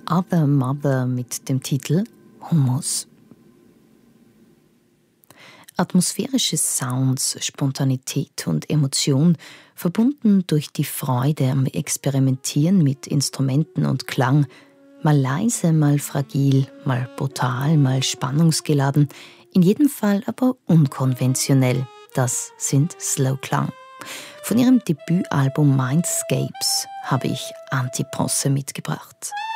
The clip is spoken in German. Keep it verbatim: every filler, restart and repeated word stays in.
Other Mother mit dem Titel Hummus. Atmosphärische Sounds, Spontanität und Emotion, verbunden durch die Freude am Experimentieren mit Instrumenten und Klang, mal leise, mal fragil, mal brutal, mal spannungsgeladen, in jedem Fall aber unkonventionell. Das sind Slowklang. Von ihrem Debütalbum Mindscapes habe ich Antiposse mitgebracht.